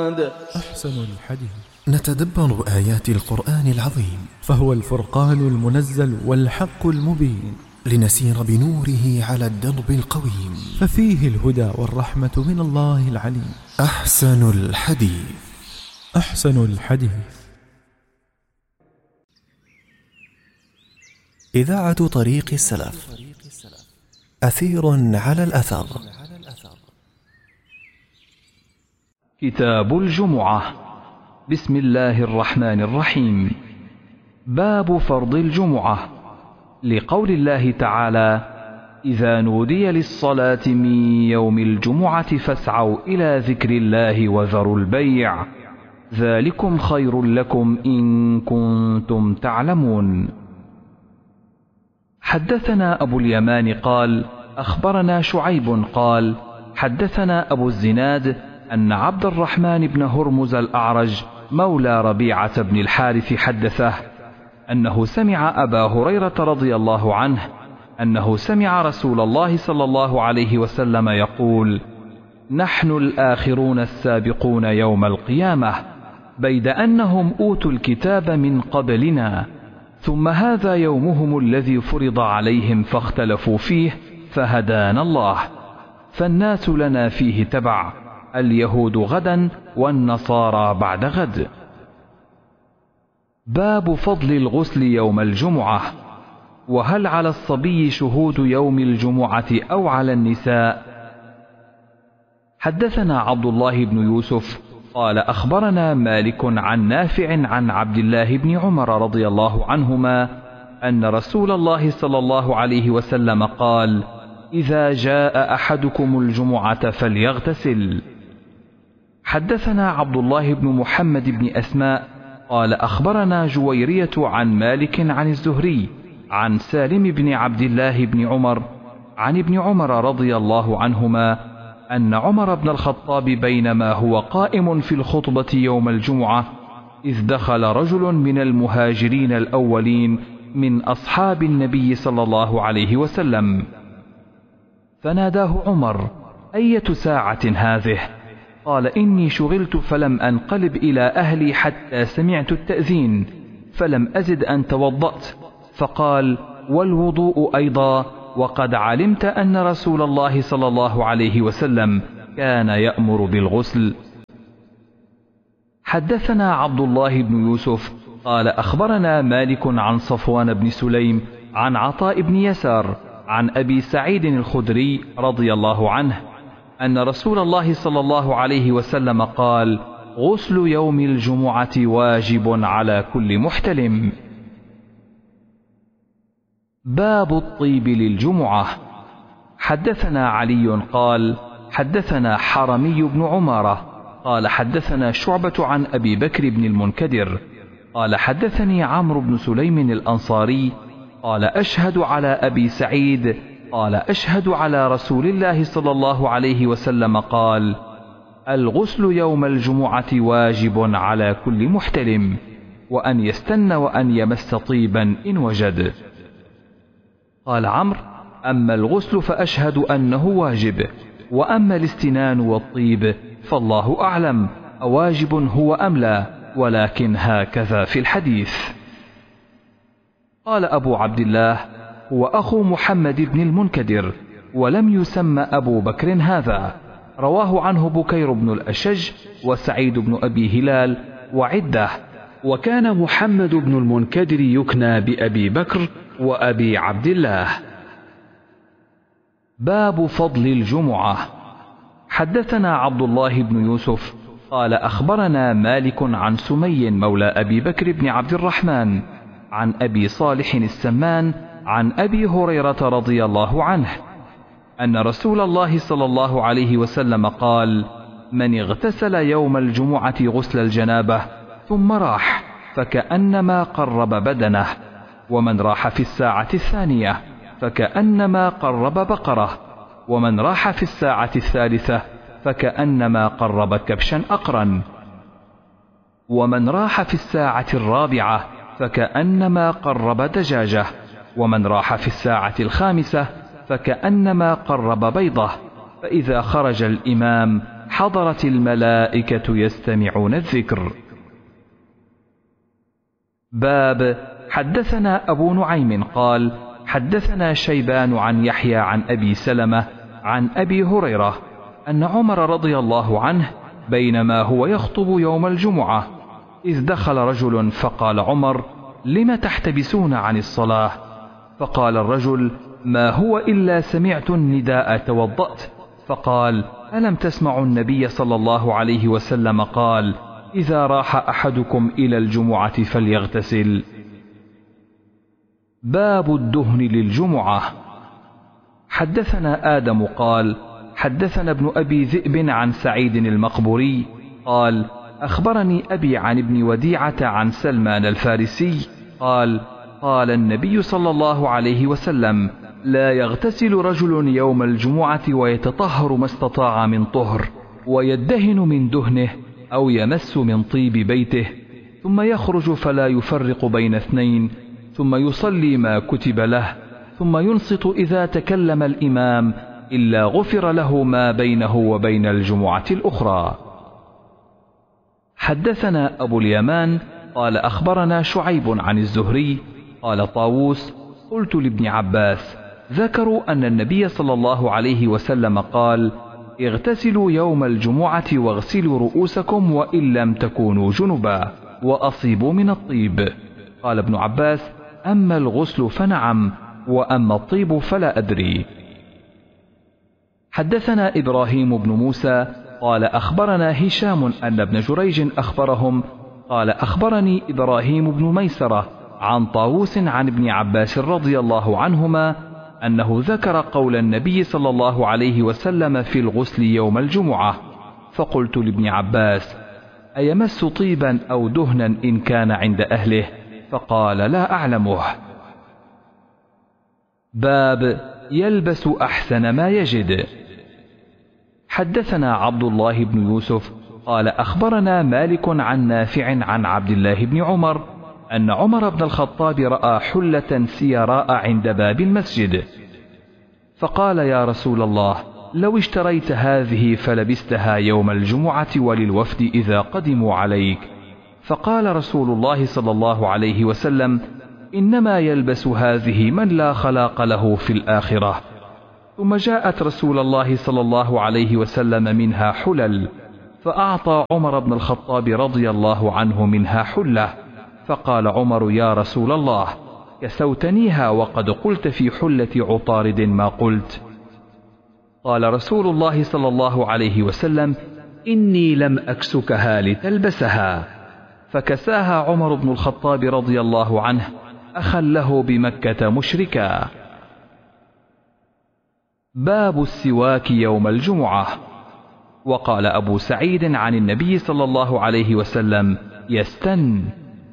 أحسن الحديث. نتدبر آيات القرآن العظيم، فهو الفرقان المنزل والحق المبين، لنسير بنوره على الدرب القويم، ففيه الهدى والرحمة من الله العليم. أحسن الحديث. أحسن الحديث. إذاعة طريق السلف، أثير على الأثر. كتاب الجمعة. بسم الله الرحمن الرحيم. باب فرض الجمعة، لقول الله تعالى: إذا نودي للصلاة من يوم الجمعة فاسعوا إلى ذكر الله وذروا البيع، ذلكم خير لكم إن كنتم تعلمون. حدثنا أبو اليمان قال: أخبرنا شعيب قال: حدثنا أبو الزناد أن عبد الرحمن بن هرمز الأعرج مولى ربيعة بن الحارث حدثه أنه سمع أبا هريرة رضي الله عنه أنه سمع رسول الله صلى الله عليه وسلم يقول: نحن الآخرون السابقون يوم القيامة، بيد أنهم أوتوا الكتاب من قبلنا، ثم هذا يومهم الذي فرض عليهم فاختلفوا فيه فهدانا الله، فالناس لنا فيه تبع، اليهود غدا والنصارى بعد غد. باب فضل الغسل يوم الجمعة، وهل على الصبي شهود يوم الجمعة أو على النساء؟ حدثنا عبد الله بن يوسف قال: أخبرنا مالك عن نافع عن عبد الله بن عمر رضي الله عنهما أن رسول الله صلى الله عليه وسلم قال: إذا جاء أحدكم الجمعة فليغتسل. حدثنا عبد الله بن محمد بن أسماء قال: أخبرنا جويرية عن مالك عن الزهري عن سالم بن عبد الله بن عمر عن ابن عمر رضي الله عنهما أن عمر بن الخطاب بينما هو قائم في الخطبة يوم الجمعة إذ دخل رجل من المهاجرين الأولين من أصحاب النبي صلى الله عليه وسلم، فناداه عمر: أية ساعة هذه؟ قال: إني شغلت فلم أنقلب إلى أهلي حتى سمعت التأذين، فلم أزد أن توضأت. فقال: والوضوء أيضا، وقد علمت أن رسول الله صلى الله عليه وسلم كان يأمر بالغسل. حدثنا عبد الله بن يوسف قال: أخبرنا مالك عن صفوان بن سليم عن عطاء بن يسار عن أبي سعيد الخدري رضي الله عنه أن رسول الله صلى الله عليه وسلم قال: غسل يوم الجمعة واجب على كل محتلم. باب الطيب للجمعة. حدثنا علي قال: حدثنا حرمي بن عمارة قال: حدثنا شعبة عن أبي بكر بن المنكدر قال: حدثني عمرو بن سليم الأنصاري قال: أشهد على أبي سعيد قال: أشهد على رسول الله صلى الله عليه وسلم قال: الغسل يوم الجمعة واجب على كل محتلم، وأن يستن وأن يمس طيبا إن وجد. قال عمرو: أما الغسل فأشهد أنه واجب، وأما الاستنان والطيب فالله أعلم أواجب هو أم لا، ولكن هكذا في الحديث. قال أبو عبد الله: هو أخو محمد بن المنكدر، ولم يسمى أبو بكر هذا. رواه عنه بكير بن الأشج وسعيد بن أبي هلال وعدة، وكان محمد بن المنكدر يكنى بأبي بكر وأبي عبد الله. باب فضل الجمعة. حدثنا عبد الله بن يوسف قال: أخبرنا مالك عن سمي مولى أبي بكر بن عبد الرحمن عن أبي صالح السمان عن أبي هريرة رضي الله عنه أن رسول الله صلى الله عليه وسلم قال: من اغتسل يوم الجمعة غسل الجنابة ثم راح فكأنما قرب بدنه، ومن راح في الساعة الثانية فكأنما قرب بقرة، ومن راح في الساعة الثالثة فكأنما قرب كبشا أقرا، ومن راح في الساعة الرابعة فكأنما قرب دجاجة، ومن راح في الساعة الخامسة فكأنما قرب بيضة. فإذا خرج الإمام حضرت الملائكة يستمعون الذكر. باب حدثنا أبو نعيم قال حدثنا شيبان عن يحيى عن أبي سلمة عن أبي هريرة أن عمر رضي الله عنه بينما هو يخطب يوم الجمعة إذ دخل رجل فقال عمر: لم تحتبسون عن الصلاة؟ فقال الرجل: ما هو إلا سمعت النداء توضأت. فقال: ألم تسمعوا النبي صلى الله عليه وسلم قال: إذا راح أحدكم إلى الجمعة فليغتسل. باب الدهن للجمعة. حدثنا آدم قال حدثنا ابن أبي ذئب عن سعيد المقبوري قال أخبرني أبي عن ابن وديعة عن سلمان الفارسي قال: قال النبي صلى الله عليه وسلم: لا يغتسل رجل يوم الجمعة ويتطهر ما استطاع من طهر ويدهن من دهنه أو يمس من طيب بيته ثم يخرج فلا يفرق بين اثنين ثم يصلي ما كتب له ثم ينصت إذا تكلم الإمام إلا غفر له ما بينه وبين الجمعة الأخرى. حدثنا أبو اليمان قال أخبرنا شعيب عن الزهري قال طاووس: قلت لابن عباس: ذكروا أن النبي صلى الله عليه وسلم قال: اغتسلوا يوم الجمعة واغسلوا رؤوسكم وإن لم تكونوا جنبا وأصيبوا من الطيب. قال ابن عباس: أما الغسل فنعم، وأما الطيب فلا أدري. حدثنا إبراهيم بن موسى قال أخبرنا هشام أن ابن جريج أخبرهم قال أخبرني إبراهيم بن ميسرة عن طاووس عن ابن عباس رضي الله عنهما أنه ذكر قول النبي صلى الله عليه وسلم في الغسل يوم الجمعة، فقلت لابن عباس: أيمس طيبا أو دهنا إن كان عند أهله؟ فقال: لا أعلمه. باب يلبس أحسن ما يجد. حدثنا عبد الله بن يوسف قال أخبرنا مالك عن نافع عن عبد الله بن عمر أن عمر بن الخطاب رأى حلة سيراء عند باب المسجد، فقال: يا رسول الله، لو اشتريت هذه فلبستها يوم الجمعة وللوفد إذا قدموا عليك. فقال رسول الله صلى الله عليه وسلم: إنما يلبس هذه من لا خلاق له في الآخرة. ثم جاءت رسول الله صلى الله عليه وسلم منها حلل، فأعطى عمر بن الخطاب رضي الله عنه منها حلة، فقال عمر: يا رسول الله، كسوتنيها وقد قلت في حلة عطارد ما قلت. قال رسول الله صلى الله عليه وسلم: إني لم أكسكها لتلبسها. فكساها عمر بن الخطاب رضي الله عنه أخا له بمكة مشركا. باب السواك يوم الجمعة. وقال أبو سعيد عن النبي صلى الله عليه وسلم: يستن.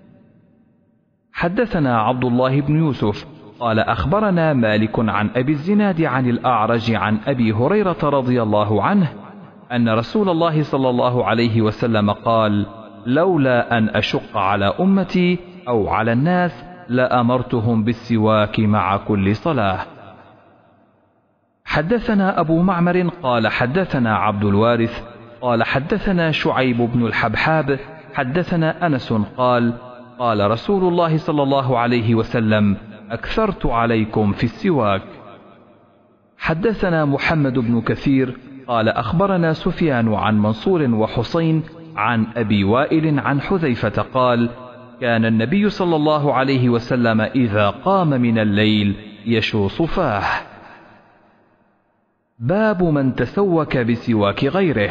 حدثنا عبد الله بن يوسف قال أخبرنا مالك عن أبي الزناد عن الأعرج عن أبي هريرة رضي الله عنه أن رسول الله صلى الله عليه وسلم قال: لولا أن أشق على أمتي أو على الناس لأمرتهم بالسواك مع كل صلاة. حدثنا أبو معمر قال حدثنا عبد الوارث قال حدثنا شعيب بن الحبحاب حدثنا أنس قال: قال رسول الله صلى الله عليه وسلم: أكثرت عليكم في السواك. حدثنا محمد بن كثير قال أخبرنا سفيان عن منصور وحسين عن أبي وائل عن حذيفة قال: كان النبي صلى الله عليه وسلم إذا قام من الليل يشوص فاه. باب من تسوك بسواك غيره.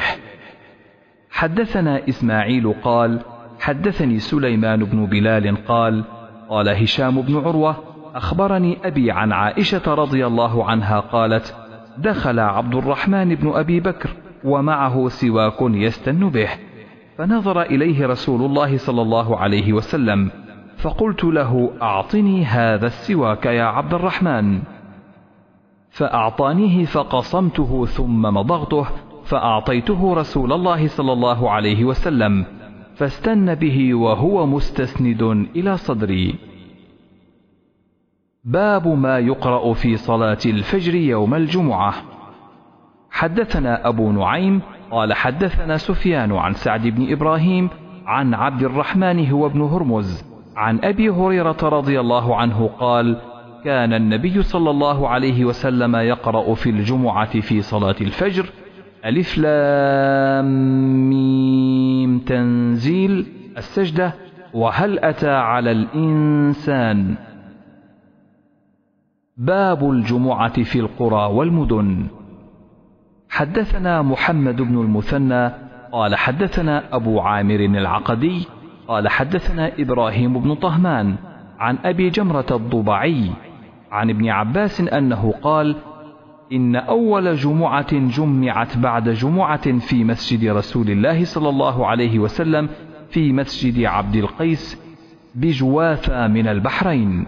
حدثنا إسماعيل قال حدثني سليمان بن بلال قال: قال هشام بن عروة أخبرني أبي عن عائشة رضي الله عنها قالت: دخل عبد الرحمن بن أبي بكر ومعه سواك يستن به، فنظر إليه رسول الله صلى الله عليه وسلم، فقلت له: أعطني هذا السواك يا عبد الرحمن. فأعطانيه فقصمته ثم مضغته فأعطيته رسول الله صلى الله عليه وسلم، فاستن به وهو مستسند إلى صدري. باب ما يقرأ في صلاة الفجر يوم الجمعة. حدثنا أبو نعيم قال حدثنا سفيان عن سعد بن إبراهيم عن عبد الرحمن هو بن هرمز عن أبي هريرة رضي الله عنه قال كان النبي صلى الله عليه وسلم يقرأ في الجمعة في صلاة الفجر ألف لام ميم تنزيل السجدة وهل أتى على الإنسان. باب الجمعة في القرى والمدن. حدثنا محمد بن المثنى قال حدثنا أبو عامر العقدي قال حدثنا إبراهيم بن طهمان عن أبي جمرة الضبعي عن ابن عباس أنه قال إن أول جمعة جمعت بعد جمعة في مسجد رسول الله صلى الله عليه وسلم في مسجد عبد القيس بجوافة من البحرين.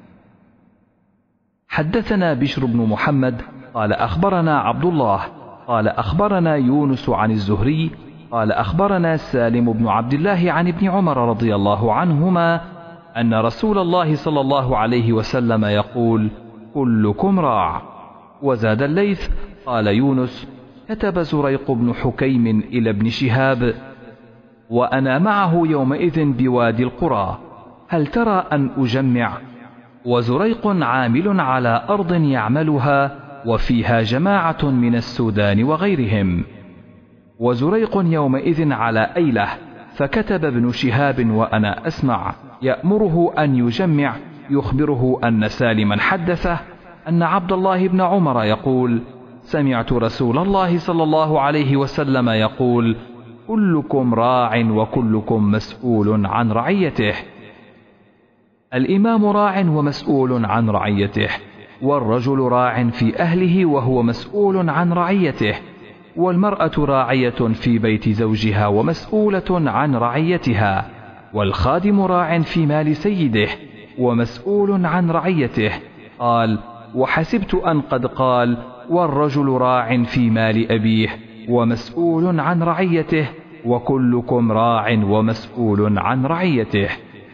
حدثنا بشر بن محمد قال أخبرنا عبد الله قال أخبرنا يونس عن الزهري قال أخبرنا سالم بن عبد الله عن ابن عمر رضي الله عنهما أن رسول الله صلى الله عليه وسلم يقول كلكم راع. وزاد الليث قال يونس كتب زريق بن حكيم إلى ابن شهاب وأنا معه يومئذ بوادي القرى هل ترى أن أجمع؟ وزريق عامل على أرض يعملها وفيها جماعة من السودان وغيرهم. وزريق يومئذ على أيله فكتب ابن شهاب وأنا أسمع يأمره أن يجمع يخبره أن سالما حدثه أن عبد الله بن عمر يقول سمعت رسول الله صلى الله عليه وسلم يقول كلكم راع وكلكم مسؤول عن رعيته. الإمام راع ومسؤول عن رعيته، والرجل راع في أهله وهو مسؤول عن رعيته، والمرأة راعية في بيت زوجها ومسؤولة عن رعيتها، والخادم راع في مال سيده ومسؤول عن رعيته. قال وحسبت أن قد قال والرجل راع في مال أبيه ومسؤول عن رعيته وكلكم راع ومسؤول عن رعيته.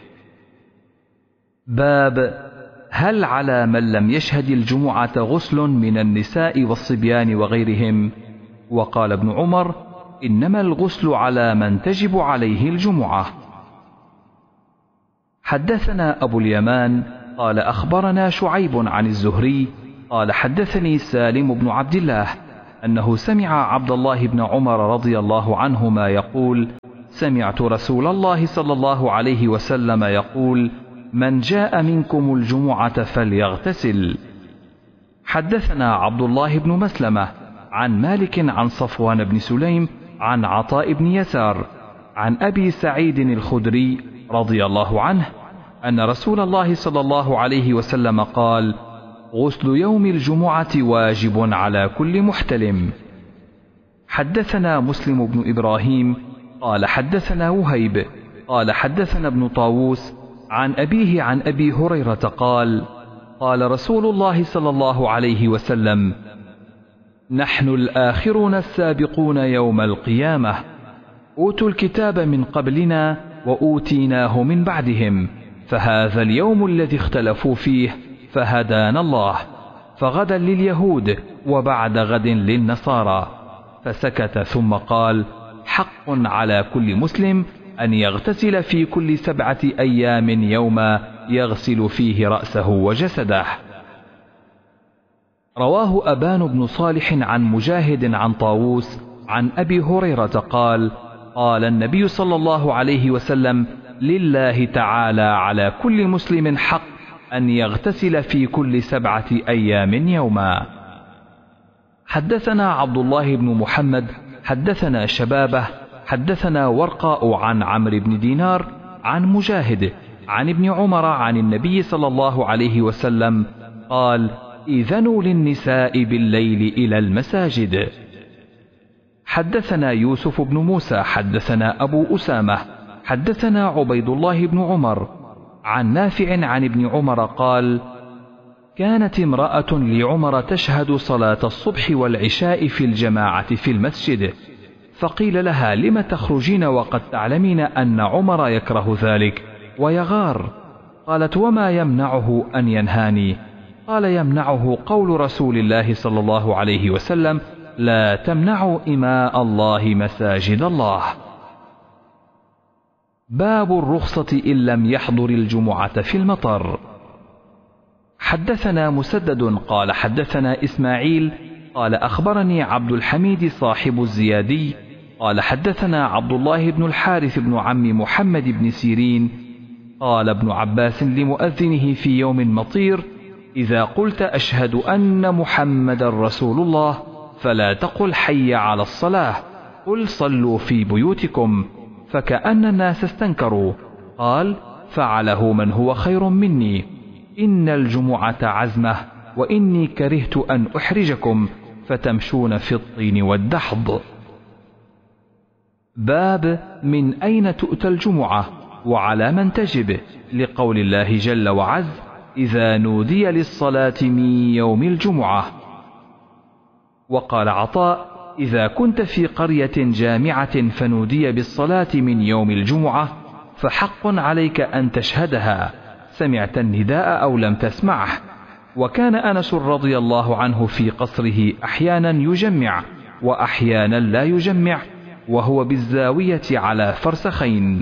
باب هل على من لم يشهد الجمعة غسل من النساء والصبيان وغيرهم؟ وقال ابن عمر إنما الغسل على من تجب عليه الجمعة. حدثنا أبو اليمان قال أخبرنا شعيب عن الزهري قال حدثني سالم بن عبد الله أنه سمع عبد الله بن عمر رضي الله عنهما يقول سمعت رسول الله صلى الله عليه وسلم يقول من جاء منكم الجمعة فليغتسل. حدثنا عبد الله بن مسلمة عن مالك عن صفوان بن سليم عن عطاء بن يسار عن أبي سعيد الخدري رضي الله عنه أن رسول الله صلى الله عليه وسلم قال غسل يوم الجمعة واجب على كل محتلم. حدثنا مسلم بن إبراهيم قال حدثنا وهيب قال حدثنا ابن طاووس عن أبيه عن أبي هريرة قال قال رسول الله صلى الله عليه وسلم نحن الآخرون السابقون يوم القيامة، أوتوا الكتاب من قبلنا وأوتيناه من بعدهم، فهذا اليوم الذي اختلفوا فيه فهدانا الله، فغدا لليهود وبعد غد للنصارى. فسكت ثم قال حق على كل مسلم أن يغتسل في كل 7 أيام يوما يغسل فيه رأسه وجسده. رواه أبان بن صالح عن مجاهد عن طاووس عن أبي هريرة قال قال النبي صلى الله عليه وسلم لله تعالى على كل مسلم حق أن يغتسل في كل 7 أيام يوما. حدثنا عبد الله بن محمد حدثنا شبابه حدثنا ورقاء عن عمرو بن دينار عن مجاهد عن ابن عمر عن النبي صلى الله عليه وسلم قال إذنوا للنساء بالليل إلى المساجد. حدثنا يوسف بن موسى حدثنا أبو أسامة حدثنا عبيد الله بن عمر عن نافع عن ابن عمر قال كانت امرأة لعمر تشهد صلاة الصبح والعشاء في الجماعة في المسجد، فقيل لها لم تخرجين وقد تعلمين أن عمر يكره ذلك ويغار؟ قالت وما يمنعه أن ينهاني؟ قال يمنعه قول رسول الله صلى الله عليه وسلم لا تمنعوا إماء الله مساجد الله. باب الرخصة إن لم يحضر الجمعة في المطر. حدثنا مسدد قال حدثنا إسماعيل قال أخبرني عبد الحميد صاحب الزيادي قال حدثنا عبد الله بن الحارث بن عم محمد بن سيرين قال ابن عباس لمؤذنه في يوم مطير: إذا قلت أشهد أن محمد رسول الله فلا تقل حي على الصلاة، قل صلوا في بيوتكم. فكأن الناس استنكروا. قال: فعله من هو خير مني، إن الجمعة عزمة، وإني كرهت أن أحرجكم فتمشون في الطين والدحض. باب من أين تؤتى الجمعة وعلى من تجب، لقول الله جل وعز: إذا نودي للصلاة من يوم الجمعة. وقال عطاء: إذا كنت في قرية جامعة فنودي بالصلاة من يوم الجمعة فحق عليك أن تشهدها، سمعت النداء أو لم تسمعه. وكان أنس رضي الله عنه في قصره أحيانا يجمع وأحيانا لا يجمع، وهو بالزاوية على فرسخين.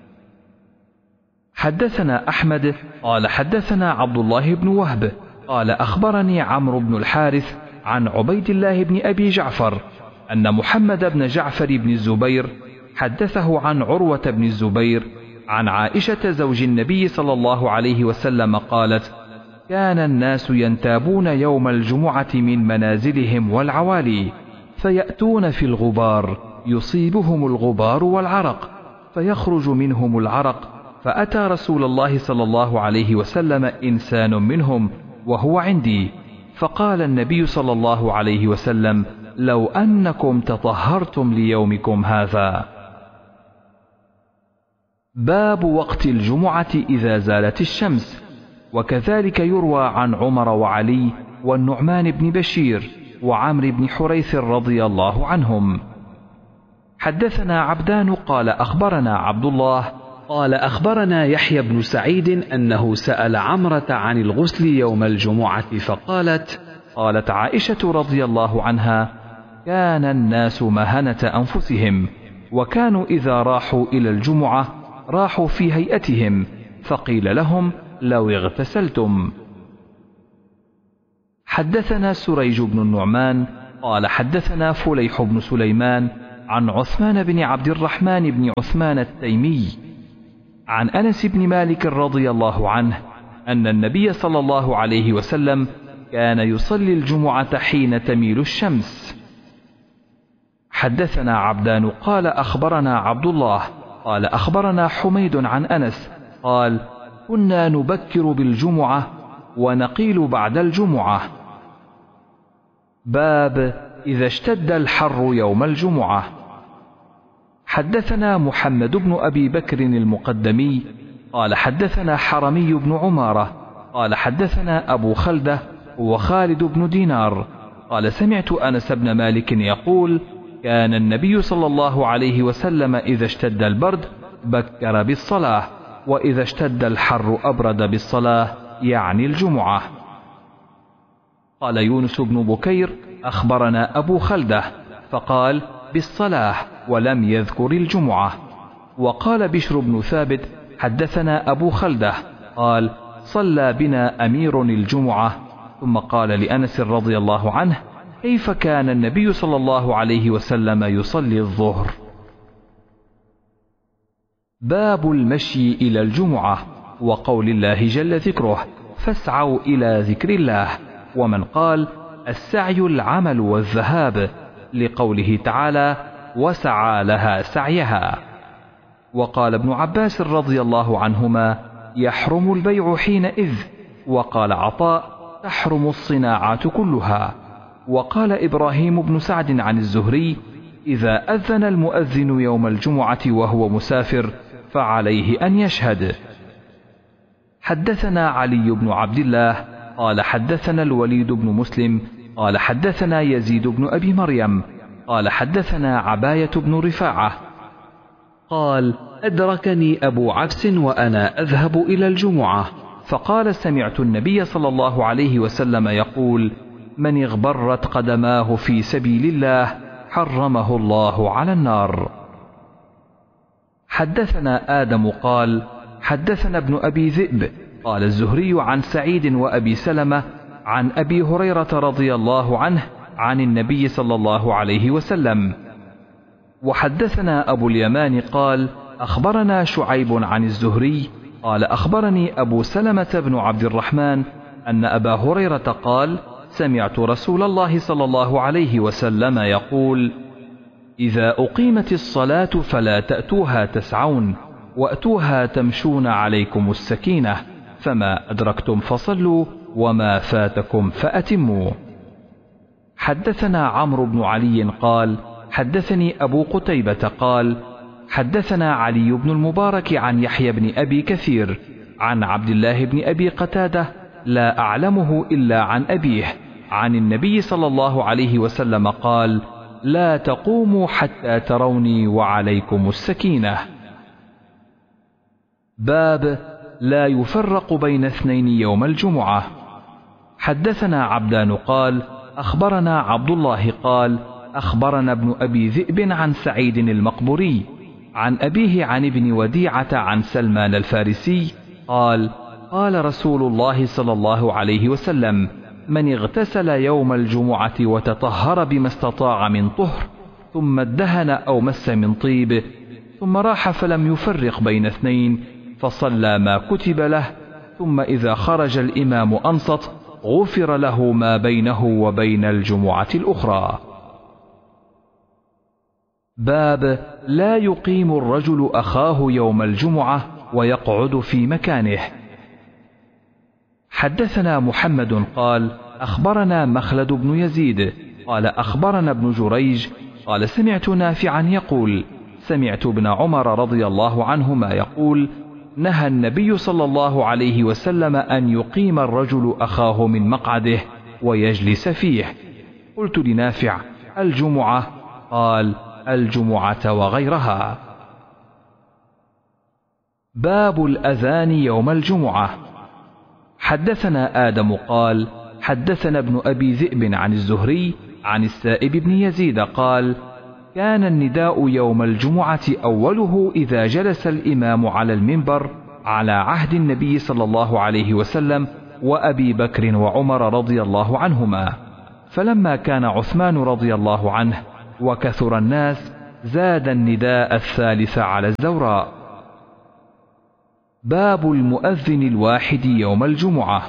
حدثنا أحمد قال حدثنا عبد الله بن وهب قال أخبرني عمرو بن الحارث عن عبيد الله بن أبي جعفر أن محمد بن جعفر بن الزبير حدثه عن عروة بن الزبير عن عائشة زوج النبي صلى الله عليه وسلم قالت: كان الناس ينتابون يوم الجمعة من منازلهم والعوالي، فيأتون في الغبار يصيبهم الغبار والعرق، فيخرج منهم العرق، فأتى رسول الله صلى الله عليه وسلم إنسان منهم وهو عندي، فقال النبي صلى الله عليه وسلم: لو أنكم تطهرتم ليومكم هذا. باب وقت الجمعة إذا زالت الشمس. وكذلك يروى عن عمر وعلي والنعمان بن بشير وعمرو بن حريث رضي الله عنهم. حدثنا عبدان قال أخبرنا عبد الله قال أخبرنا يحيى بن سعيد أنه سأل عمرة عن الغسل يوم الجمعة قالت عائشة رضي الله عنها: كان الناس مهنة أنفسهم، وكانوا إذا راحوا إلى الجمعة راحوا في هيئتهم، فقيل لهم: لو اغتسلتم. حدثنا سريج بن النعمان قال حدثنا فليح بن سليمان عن عثمان بن عبد الرحمن بن عثمان التيمي عن أنس بن مالك رضي الله عنه أن النبي صلى الله عليه وسلم كان يصلي الجمعة حين تميل الشمس. حدثنا عبدان قال أخبرنا عبد الله قال أخبرنا حميد عن أنس قال: كنا نبكر بالجمعة ونقيل بعد الجمعة. باب إذا اشتد الحر يوم الجمعة. حدثنا محمد بن أبي بكر المقدمي قال حدثنا حرمي بن عمارة قال حدثنا أبو خلدة وخالد بن دينار قال: سمعت أنس بن مالك يقول: كان النبي صلى الله عليه وسلم إذا اشتد البرد بكر بالصلاة، وإذا اشتد الحر أبرد بالصلاة، يعني الجمعة. قال يونس بن بكير: أخبرنا أبو خلدة فقال: بالصلاة، ولم يذكر الجمعة. وقال بشر بن ثابت: حدثنا أبو خلدة قال: صلى بنا أمير الجمعة، ثم قال لأنس رضي الله عنه: كيف كان النبي صلى الله عليه وسلم يصلي الظهر؟ باب المشي إلى الجمعة، وقول الله جل ذكره: فاسعوا إلى ذكر الله. ومن قال: السعي العمل والذهاب، لقوله تعالى: وسعى لها سعيها. وقال ابن عباس رضي الله عنهما: يحرم البيع حينئذ. وقال عطاء: تحرم الصناعات كلها. وقال إبراهيم بن سعد عن الزهري: إذا أذن المؤذن يوم الجمعة وهو مسافر فعليه أن يشهد. حدثنا علي بن عبد الله قال حدثنا الوليد بن مسلم قال حدثنا يزيد بن أبي مريم قال حدثنا عباية بن رفاعة قال: أدركني أبو عبس وأنا أذهب إلى الجمعة، فقال: سمعت النبي صلى الله عليه وسلم يقول: من اغبرت قدماه في سبيل الله حرمه الله على النار. حدثنا آدم قال حدثنا ابن أبي ذئب قال الزهري عن سعيد وأبي سلمة عن أبي هريرة رضي الله عنه عن النبي صلى الله عليه وسلم. وحدثنا أبو اليمان قال أخبرنا شعيب عن الزهري قال أخبرني أبو سلمة بن عبد الرحمن أن أبا هريرة قال سمعت رسول الله صلى الله عليه وسلم يقول إذا أقيمت الصلاة فلا تأتوها تسعون وأتوها تمشون عليكم السكينة فما أدركتم فصلوا وما فاتكم فأتموا. حدثنا عمرو بن علي قال حدثني أبو قتيبة قال حدثنا علي بن المبارك عن يحيى بن أبي كثير عن عبد الله بن أبي قتادة لا أعلمه إلا عن أبيه عن النبي صلى الله عليه وسلم قال لا تقوموا حتى تروني وعليكم السكينة. باب لا يفرق بين اثنين يوم الجمعة. حدثنا عبدان قال أخبرنا عبد الله قال أخبرنا ابن أبي ذئب عن سعيد المقبوري عن أبيه عن ابن وديعة عن سلمان الفارسي قال قال رسول الله صلى الله عليه وسلم من اغتسل يوم الجمعة وتطهر بما استطاع من طهر ثم ادهن أو مس من طيب ثم راح فلم يفرق بين اثنين فصلى ما كتب له ثم إذا خرج الإمام أنصت غفر له ما بينه وبين الجمعة الأخرى. باب لا يقيم الرجل أخاه يوم الجمعة ويقعد في مكانه. حدثنا محمد قال أخبرنا مخلد بن يزيد قال أخبرنا ابن جريج قال سمعت نافعا يقول سمعت ابن عمر رضي الله عنهما يقول نهى النبي صلى الله عليه وسلم أن يقيم الرجل أخاه من مقعده ويجلس فيه. قلت لنافع الجمعة؟ قال الجمعة وغيرها. باب الأذان يوم الجمعة. حدثنا آدم قال حدثنا ابن أبي ذئب عن الزهري عن السائب بن يزيد قال كان النداء يوم الجمعة أوله إذا جلس الإمام على المنبر على عهد النبي صلى الله عليه وسلم وأبي بكر وعمر رضي الله عنهما، فلما كان عثمان رضي الله عنه وكثر الناس زاد النداء الثالث على الزوراء. باب المؤذن الواحد يوم الجمعة.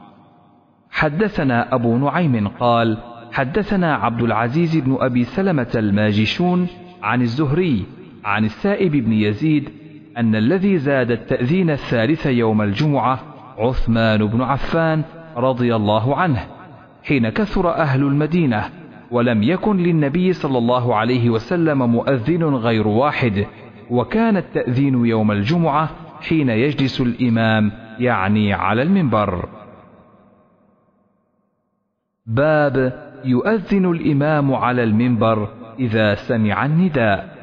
حدثنا أبو نعيم قال حدثنا عبد العزيز بن أبي سلمة الماجشون عن الزهري عن السائب بن يزيد أن الذي زاد التأذين الثالث يوم الجمعة عثمان بن عفان رضي الله عنه حين كثر أهل المدينة ولم يكن للنبي صلى الله عليه وسلم مؤذن غير واحد، وكان التأذين يوم الجمعة حين يجلس الإمام يعني على المنبر. باب يؤذن الإمام على المنبر إذا سمع النداء.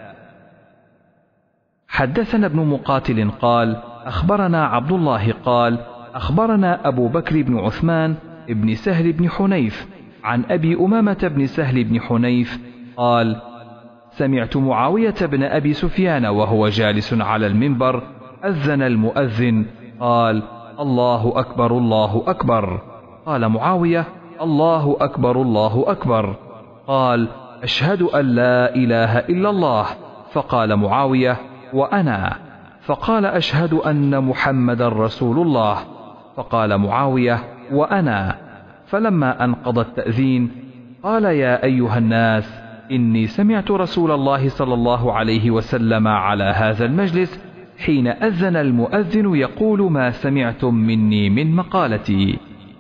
حدثنا ابن مقاتل قال أخبرنا عبد الله قال أخبرنا أبو بكر بن عثمان ابن سهل بن حنيف عن أبي أمامة بن سهل بن حنيف قال سمعت معاوية بن أبي سفيان وهو جالس على المنبر أذن المؤذن قال الله أكبر الله أكبر. قال معاوية الله أكبر الله أكبر. قال أشهد أن لا إله إلا الله. فقال معاوية وأنا. فقال أشهد أن محمد رسول الله. فقال معاوية وأنا. فلما أنقضى التأذين قال يا أيها الناس إني سمعت رسول الله صلى الله عليه وسلم على هذا المجلس حين أذن المؤذن يقول ما سمعتم مني من مقالتي.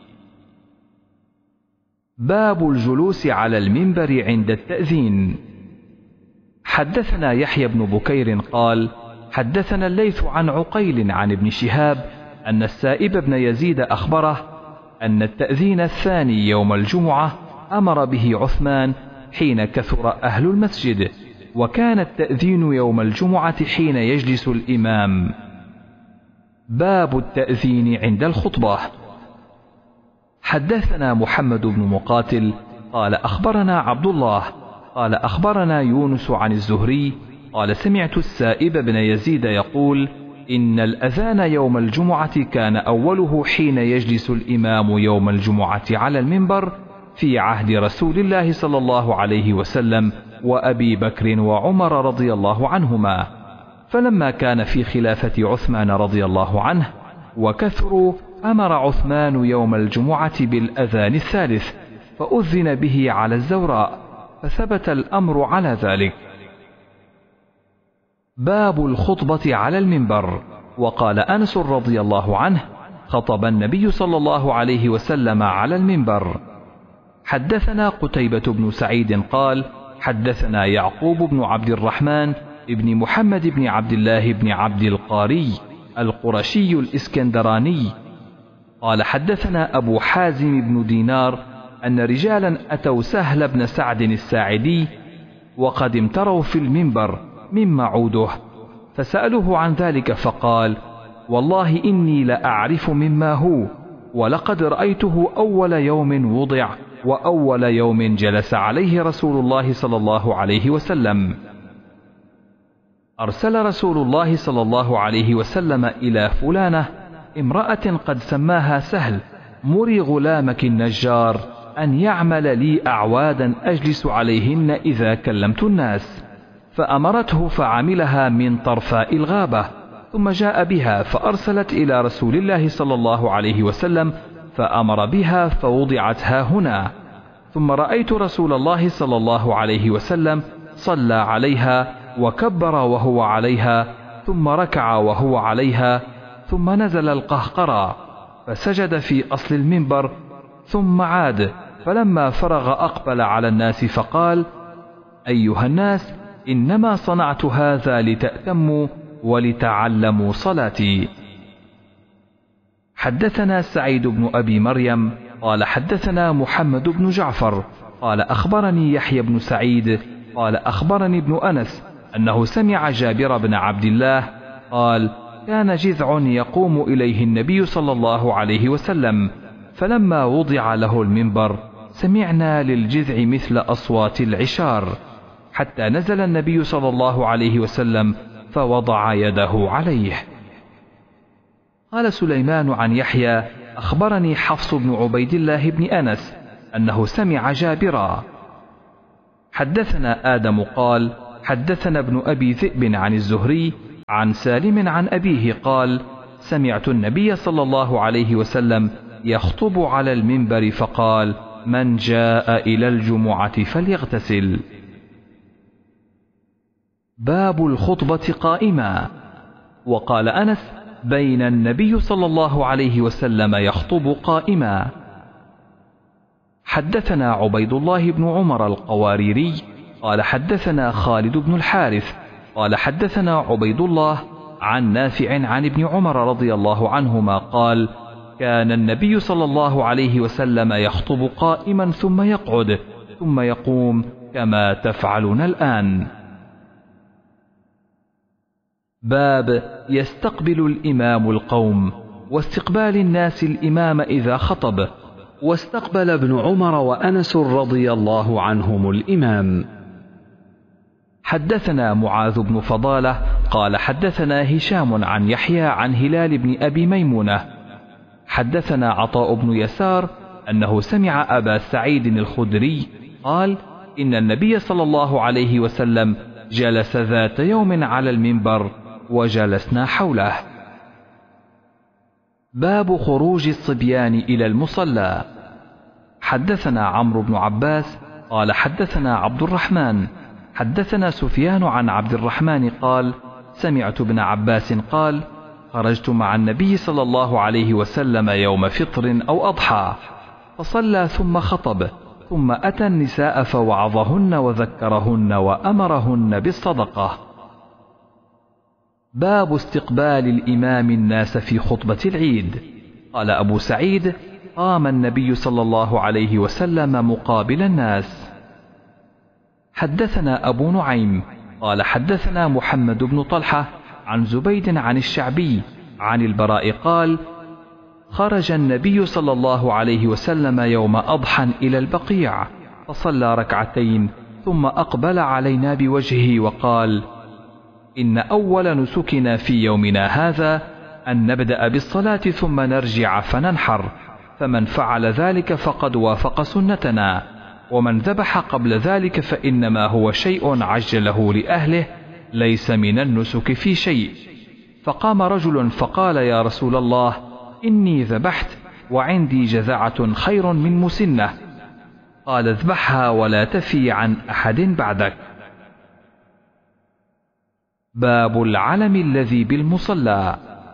باب الجلوس على المنبر عند التأذين. حدثنا يحيى بن بكير قال حدثنا الليث عن عقيل عن ابن شهاب أن السائب بن يزيد أخبره أن التأذين الثاني يوم الجمعة أمر به عثمان حين كثر أهل المسجد، وكان التأذين يوم الجمعة حين يجلس الإمام. باب التأذين عند الخطبة. حدثنا محمد بن مقاتل قال أخبرنا عبد الله قال أخبرنا يونس عن الزهري قال سمعت السائب بن يزيد يقول إن الأذان يوم الجمعة كان أوله حين يجلس الإمام يوم الجمعة على المنبر في عهد رسول الله صلى الله عليه وسلم وأبي بكر وعمر رضي الله عنهما، فلما كان في خلافة عثمان رضي الله عنه وكثروا أمر عثمان يوم الجمعة بالأذان الثالث فأذن به على الزوراء، فثبت الأمر على ذلك. باب الخطبة على المنبر. وقال أنس رضي الله عنه خطب النبي صلى الله عليه وسلم على المنبر. حدثنا قتيبة بن سعيد قال حدثنا يعقوب بن عبد الرحمن ابن محمد بن عبد الله بن عبد القاري القرشي الإسكندراني قال حدثنا أبو حازم بن دينار أن رجالا أتوا سهل بن سعد الساعدي وقد امتروا في المنبر مما عوده، فسألوه عن ذلك فقال والله إني لأعرف مما هو، ولقد رأيته أول يوم وضع وأول يوم جلس عليه رسول الله صلى الله عليه وسلم. أرسل رسول الله صلى الله عليه وسلم إلى فلانة امرأة قد سماها سهل مري غلامك النجار أن يعمل لي أعوادا أجلس عليهن إذا كلمت الناس، فأمرته فعملها من طرفاء الغابة، ثم جاء بها فأرسلت إلى رسول الله صلى الله عليه وسلم فأمر بها فوضعت ها هنا، ثم رأيت رسول الله صلى الله عليه وسلم صلى عليها وكبر وهو عليها، ثم ركع وهو عليها، ثم نزل القهقرى فسجد في أصل المنبر، ثم عاد، فلما فرغ أقبل على الناس فقال أيها الناس إنما صنعت هذا لتأتموا ولتعلموا صلاتي. حدثنا سعيد بن أبي مريم قال حدثنا محمد بن جعفر قال أخبرني يحيى بن سعيد قال أخبرني ابن أنس أنه سمع جابر بن عبد الله قال كان جذع يقوم إليه النبي صلى الله عليه وسلم، فلما وضع له المنبر سمعنا للجذع مثل أصوات العشار، حتى نزل النبي صلى الله عليه وسلم فوضع يده عليه. قال سليمان عن يحيى أخبرني حفص بن عبيد الله بن أنس أنه سمع جابرا. حدثنا آدم قال حدثنا ابن أبي ذئب عن الزهري عن سالم عن أبيه قال سمعت النبي صلى الله عليه وسلم يخطب على المنبر فقال من جاء إلى الجمعة فليغتسل. باب الخطبة قائما. وقال أنس بين النبي صلى الله عليه وسلم يخطب قائما. حدثنا عبيد الله بن عمر القواريري قال حدثنا خالد بن الحارث قال حدثنا عبيد الله عن نافع عن ابن عمر رضي الله عنهما قال كان النبي صلى الله عليه وسلم يخطب قائما ثم يقعد ثم يقوم كما تفعلون الآن. باب يستقبل الإمام القوم واستقبال الناس الإمام إذا خطب. واستقبل ابن عمر وأنس رضي الله عنهم الإمام. حدثنا معاذ بن فضالة قال حدثنا هشام عن يحيى عن هلال بن أبي ميمونة حدثنا عطاء بن يسار أنه سمع أبا سعيد الخدري قال إن النبي صلى الله عليه وسلم جلس ذات يوم على المنبر وجلسنا حوله. باب خروج الصبيان إلى المصلى. حدثنا عمرو بن عباس قال حدثنا عبد الرحمن حدثنا سفيان عن عبد الرحمن قال سمعت ابن عباس قال خرجت مع النبي صلى الله عليه وسلم يوم فطر أو أضحى فصلى ثم خطب ثم أتى النساء فوعظهن وذكرهن وأمرهن بالصدقة. باب استقبال الإمام الناس في خطبة العيد. قال أبو سعيد قام النبي صلى الله عليه وسلم مقابل الناس. حدثنا أبو نعيم قال حدثنا محمد بن طلحة عن زبيد عن الشعبي عن البراء قال خرج النبي صلى الله عليه وسلم يوم أضحى إلى البقيع فصلى ركعتين ثم أقبل علينا بوجهه وقال: إن أول نسكنا في يومنا هذا أن نبدأ بالصلاة ثم نرجع فننحر، فمن فعل ذلك فقد وافق سنتنا، ومن ذبح قبل ذلك فإنما هو شيء عجله لأهله ليس من النسك في شيء. فقام رجل فقال: يا رسول الله، إني ذبحت وعندي جذعة خير من مسنة. قال: اذبحها ولا تفي عن أحد بعدك. باب العلم الذي بالمصلى.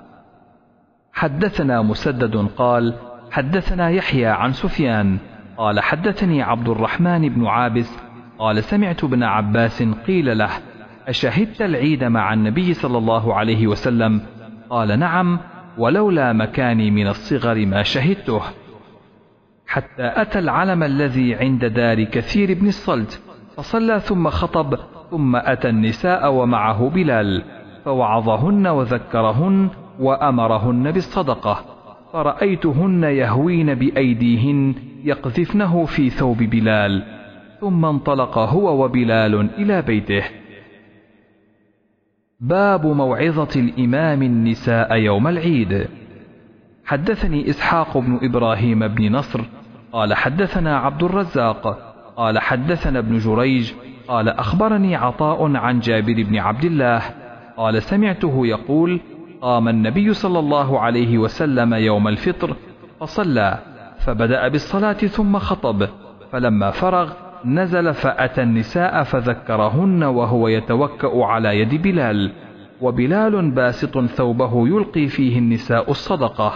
حدثنا مسدد قال: حدثنا يحيى عن سفيان قال: حدثني عبد الرحمن بن عابس قال: سمعت ابن عباس قيل له: أشهدت العيد مع النبي صلى الله عليه وسلم؟ قال: نعم، ولولا مكاني من الصغر ما شهدته. حتى أتى العلم الذي عند دار كثير بن الصلت فصلى ثم خطب، ثم أتى النساء ومعه بلال فوعظهن وذكرهن وأمرهن بالصدقة، فرأيتهن يهوين بأيديهن يقذفنه في ثوب بلال، ثم انطلق هو وبلال إلى بيته. باب موعظة الإمام النساء يوم العيد. حدثني إسحاق بن إبراهيم بن نصر قال: حدثنا عبد الرزاق قال: حدثنا ابن جريج قال: أخبرني عطاء عن جابر بن عبد الله قال: سمعته يقول: قام النبي صلى الله عليه وسلم يوم الفطر فصلى، فبدأ بالصلاة ثم خطب، فلما فرغ نزل فأتى النساء فذكرهن وهو يتوكأ على يد بلال، وبلال باسط ثوبه يلقي فيه النساء الصدقة.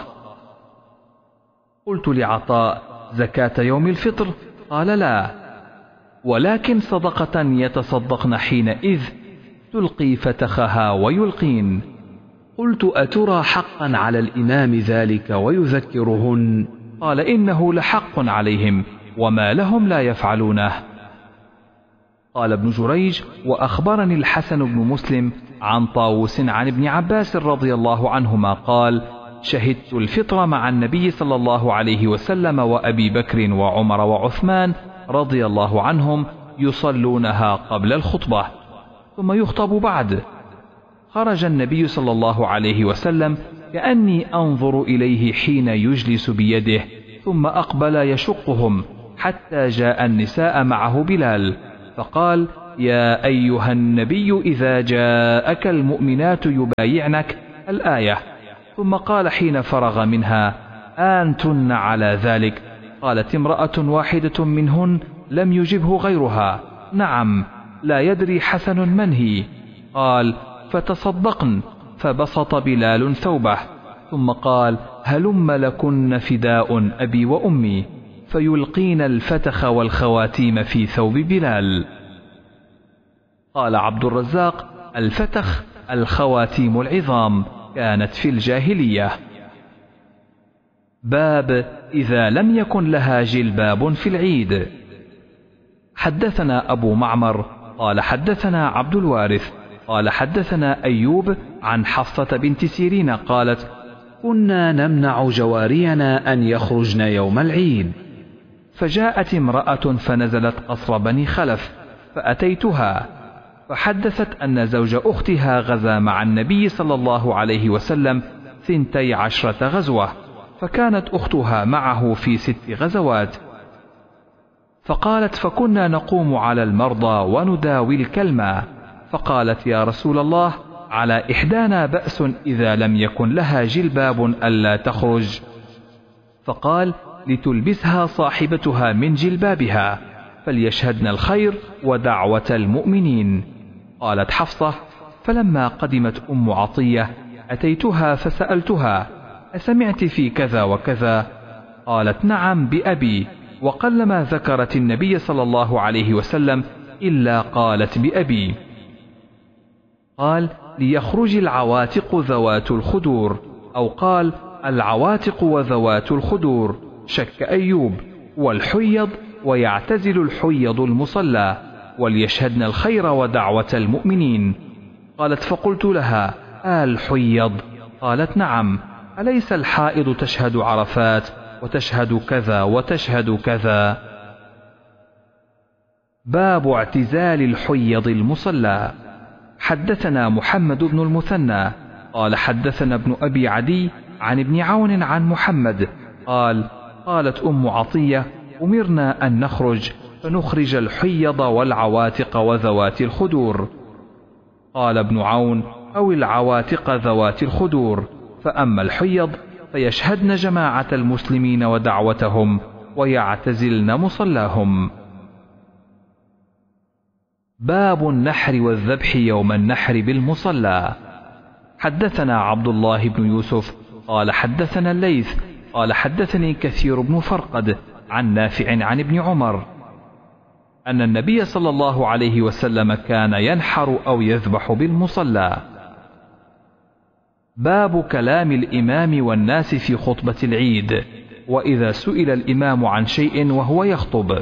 قلت لعطاء: زكاة يوم الفطر؟ قال: لا، ولكن صدقة يتصدقن حينئذ تلقي فتخها ويلقين. قلت: أترى حقا على الإمام ذلك ويذكرهن؟ قال: إنه لحق عليهم، وما لهم لا يفعلونه. قال ابن جريج: وأخبرني الحسن بن مسلم عن طاووس عن ابن عباس رضي الله عنهما قال: شهدت الفطر مع النبي صلى الله عليه وسلم وأبي بكر وعمر وعثمان رضي الله عنهم يصلونها قبل الخطبة ثم يخطب بعد. خرج النبي صلى الله عليه وسلم كأني أنظر إليه حين يجلس بيده، ثم أقبل يشقهم حتى جاء النساء معه بلال، فقال: يا أيها النبي إذا جاءك المؤمنات يبايعنك، الآية. ثم قال حين فرغ منها: أنتن على ذلك؟ قالت امرأة واحدة منهن لم يجبه غيرها: نعم، لا يدري حسن من هي. قال: فتصدقن. فبسط بلال ثوبه، ثم قال: هلم لكن فداء أبي وأمي، فيلقين الفتخ والخواتيم في ثوب بلال. قال عبد الرزاق: الفتخ الخواتيم العظام، كانت في الجاهلية. باب إذا لم يكن لها جلباب في العيد. حدثنا أبو معمر قال: حدثنا عبد الوارث قال: حدثنا أيوب عن حفصة بنت سيرين قالت: كنا نمنع جوارينا أن يخرجن يوم العيد، فجاءت امرأة فنزلت قصر بني خلف، فأتيتها فحدثت أن زوج أختها غزا مع النبي صلى الله عليه وسلم 12 غزوة، فكانت أختها معه في 6 غزوات. فقالت: فكنا نقوم على المرضى ونداوي الكلمة، فقالت: يا رسول الله، على إحدانا بأس إذا لم يكن لها جلباب ألا تخرج. فقال: لتلبسها صاحبتها من جلبابها، فليشهدن الخير ودعوة المؤمنين. قالت حفصة: فلما قدمت أم عطية أتيتها فسألتها: أسمعت في كذا وكذا؟ قالت: نعم بأبي، وقلما ذكرت النبي صلى الله عليه وسلم إلا قالت بأبي. قال: ليخرج العواتق ذوات الخدور، أو قال: العواتق وذوات الخدور، شك أيوب، والحيض، ويعتزل الحيض المصلى، وليشهدن الخير ودعوة المؤمنين. قالت: فقلت لها: الحيض؟ قالت: نعم، أليس الحائض تشهد عرفات وتشهد كذا وتشهد كذا؟ باب اعتزال الحيض المصلى. حدثنا محمد بن المثنى قال حدثنا ابن أبي عدي عن ابن عون عن محمد قال قالت أم عطية أمرنا أن نخرج فنخرج الحيض والعواتق وذوات الخدور. قال ابن عون أو العواتق ذوات الخدور، فأما الحيض فيشهدن جماعة المسلمين ودعوتهم ويعتزلن مصلاهم. باب النحر والذبح يوم النحر بالمصلى. حدثنا عبد الله بن يوسف قال حدثنا الليث قال حدثني كثير بن فرقد عن نافع عن ابن عمر أن النبي صلى الله عليه وسلم كان ينحر أو يذبح بالمصلى. باب كلام الإمام والناس في خطبة العيد، وإذا سئل الإمام عن شيء وهو يخطب.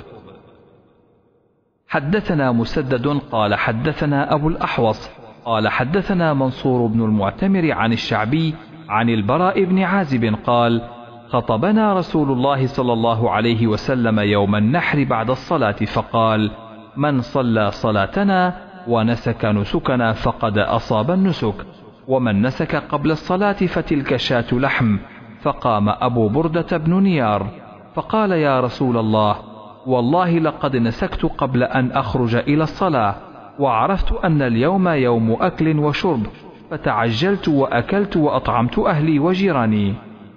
حدثنا مسدد قال حدثنا أبو الأحوص قال حدثنا منصور بن المعتمر عن الشعبي عن البراء بن عازب قال خطبنا رسول الله صلى الله عليه وسلم يوم النحر بعد الصلاة فقال من صلى صلاتنا ونسك نسكنا فقد أصاب النسك، ومن نسك قبل الصلاة فتلك شاة لحم. فقام أبو بردة بن نيار فقال يا رسول الله والله لقد نسكت قبل أن أخرج إلى الصلاة، وعرفت أن اليوم يوم أكل وشرب، فتعجلت وأكلت وأطعمت أهلي وجيراني.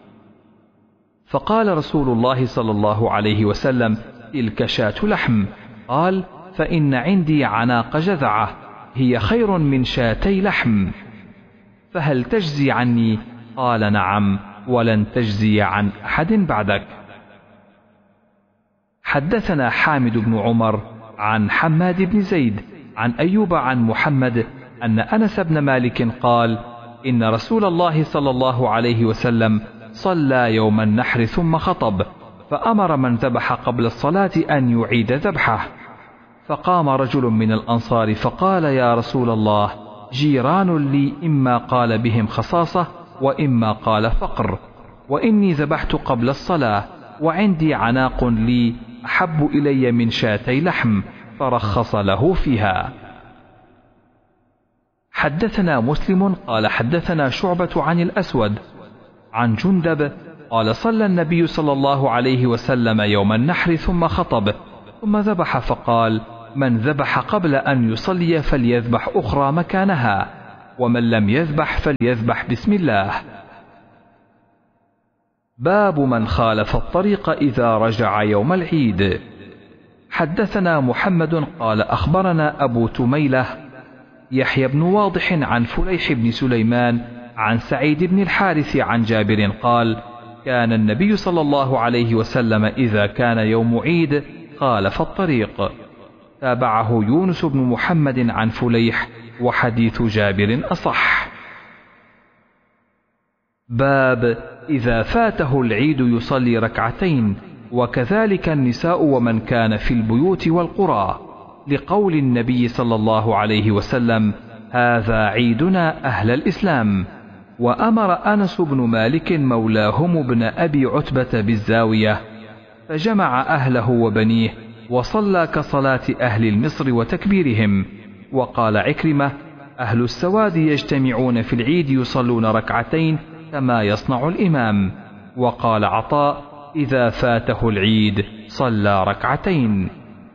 فقال رسول الله صلى الله عليه وسلم تلك شاة لحم. قال فإن عندي عناق جذعة هي خير من شاتي لحم، فهل تجزي عني؟ قال نعم، ولن تجزي عن أحد بعدك. حدثنا حامد بن عمر عن حماد بن زيد عن أيوب عن محمد أن أنس بن مالك قال إن رسول الله صلى الله عليه وسلم صلى يوم النحر ثم خطب، فأمر من ذبح قبل الصلاة أن يعيد ذبحه. فقام رجل من الأنصار فقال يا رسول الله جيران لي إما قال بهم خصاصة وإما قال فقر، وإني ذبحت قبل الصلاة وعندي عناق لي أحب إلي من شاتي لحم، فرخص له فيها. حدثنا مسلم قال حدثنا شعبة عن الأسود عن جندب قال صلى النبي صلى الله عليه وسلم يوم النحر ثم خطب ثم ذبح، فقال من ذبح قبل أن يصلي فليذبح أخرى مكانها، ومن لم يذبح فليذبح بسم الله. باب من خالف الطريق إذا رجع يوم العيد. حدثنا محمد قال أخبرنا أبو تميلة يحيى بن واضح عن فليح بن سليمان عن سعيد بن الحارث عن جابر قال كان النبي صلى الله عليه وسلم إذا كان يوم عيد خالف الطريق. تابعه يونس بن محمد عن فليح، وحديث جابر أصح. باب إذا فاته العيد يصلي ركعتين، وكذلك النساء ومن كان في البيوت والقرى، لقول النبي صلى الله عليه وسلم هذا عيدنا أهل الإسلام. وأمر أنس بن مالك مولاهم ابن أبي عتبة بالزاوية فجمع أهله وبنيه وصلى كصلاة أهل المصر وتكبيرهم. وقال عكرمة أهل السواد يجتمعون في العيد يصلون ركعتين كما يصنع الإمام. وقال عطاء إذا فاته العيد صلى ركعتين.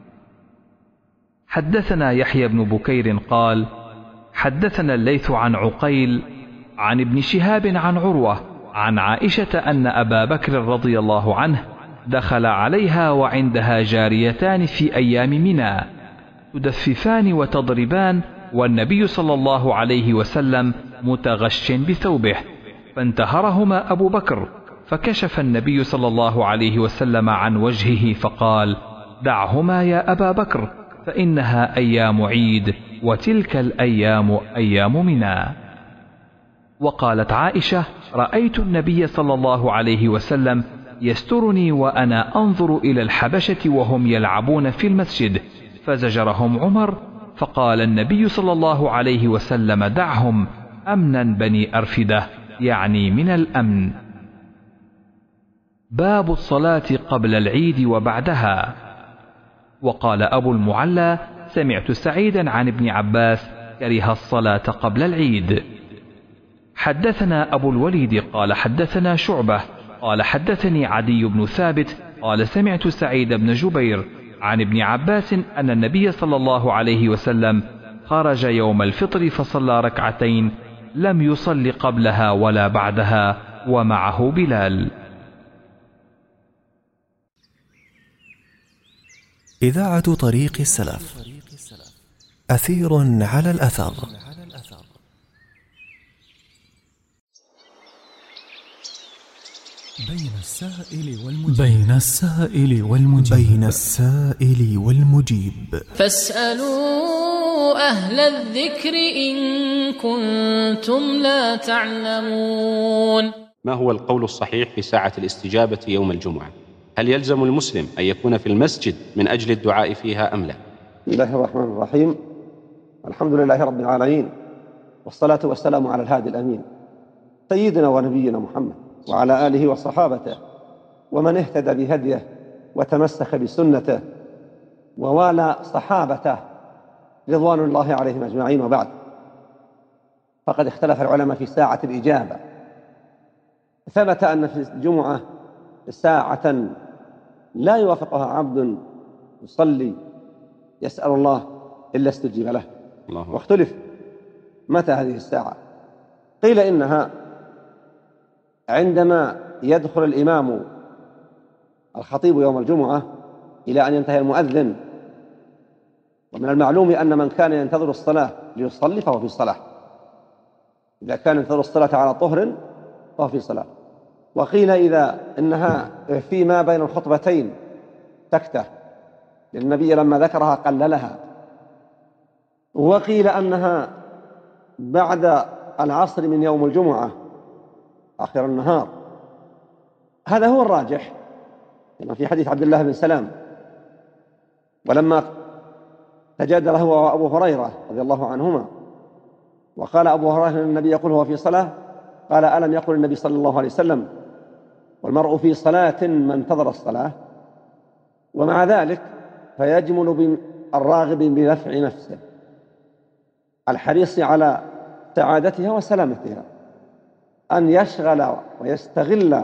حدثنا يحيى بن بكير قال حدثنا الليث عن عقيل عن ابن شهاب عن عروة عن عائشة أن أبا بكر رضي الله عنه دخل عليها وعندها جاريتان في أيام منى تدففان وتضربان، والنبي صلى الله عليه وسلم متغش بثوبه، فانتهرهما أبو بكر، فكشف النبي صلى الله عليه وسلم عن وجهه فقال دعهما يا أبا بكر فإنها أيام عيد، وتلك الأيام أيام منى. وقالت عائشة رأيت النبي صلى الله عليه وسلم يسترني وأنا أنظر إلى الحبشة وهم يلعبون في المسجد، فزجرهم عمر، فقال النبي صلى الله عليه وسلم دعهم أمنا بني أرفدة، يعني من الأمن. باب الصلاة قبل العيد وبعدها. وقال أبو المعلى: سمعت سعيدا عن ابن عباس كره الصلاة قبل العيد. حدثنا أبو الوليد قال حدثنا شعبة قال حدثني عدي بن ثابت قال سمعت سعيد بن جبير عن ابن عباس أن النبي صلى الله عليه وسلم خرج يوم الفطر فصلى ركعتين لم يصل قبلها ولا بعدها ومعه بلال. إذاعة طريق السلف، أثير على الأثر. بين السائل والمجيب. فاسألوا أهل الذكر إن كنتم لا تعلمون. ما هو القول الصحيح في ساعة الاستجابة يوم الجمعة؟ هل يلزم المسلم أن يكون في المسجد من أجل الدعاء فيها أم لا؟ بسم الله الرحمن الرحيم. الحمد لله رب العالمين، والصلاة والسلام على الهادي الأمين سيدنا ونبينا محمد وعلى آله وصحابته ومن اهتدى بهديه وتمسك بسنته ووالى صحابته رضوان الله عليهم أجمعين. وبعد، فقد اختلف العلماء في ساعة الإجابة. ثبت أن في الجمعة ساعة لا يوافقها عبد يصلي يسأل الله إلا استجيب له. واختلف متى هذه الساعة. قيل إنها عندما يدخل الإمام الخطيب يوم الجمعة إلى أن ينتهي المؤذن. ومن المعلوم أن من كان ينتظر الصلاة ليصلي فهو في صلاة، إذا كان ينتظر الصلاة على طهر فهو في صلاة. وقيل إذا إنها فيما بين الخطبتين تكته، للنبي لما ذكرها قللها. وقيل أنها بعد العصر من يوم الجمعة آخر النهار. هذا هو الراجح كما في حديث عبد الله بن سلام. ولما تجادل هو وأبو هريرة رضي الله عنهما وقال أبو هريرة أن النبي يقول هو في صلاة، قال ألم يقل النبي صلى الله عليه وسلم والمرء في صلاة ما انتظر الصلاة؟ ومع ذلك فيجمل بالراغب بنفع نفسه الحريص على سعادتها وسلامتها أن يشغل ويستغل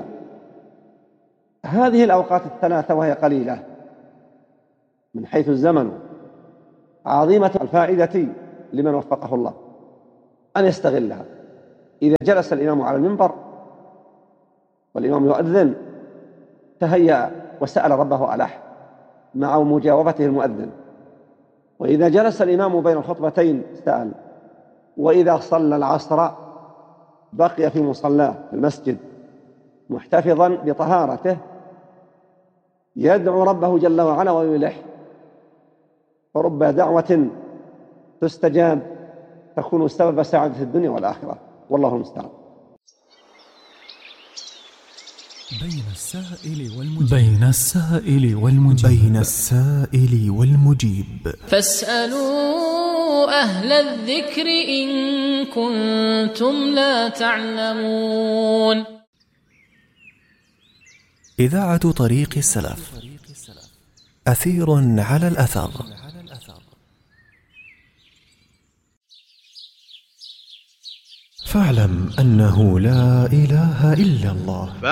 هذه الأوقات الثلاثة وهي قليلة من حيث الزمن، عظيمة الفائدة لمن وفقه الله، أن يستغلها. إذا جلس الإمام على المنبر والإمام يؤذن تهيأ وسأل ربه ألح مع مجاوبته المؤذن. وإذا جلس الإمام بين الخطبتين سأل. وإذا صلى العصر بقي في مصلاه في المسجد محتفظا بطهارته يدعو ربه جل وعلا ويلح. فرب دعوة تستجاب تكون سبب سعادة الدنيا والآخرة، والله المستعان. بين السائل والمجيب. فاسألوا أهل الذكر إن كنتم لا تعلمون. إذاعة طريق السلف، أثير على الأثر. فاعلم أنه لا إله إلا الله.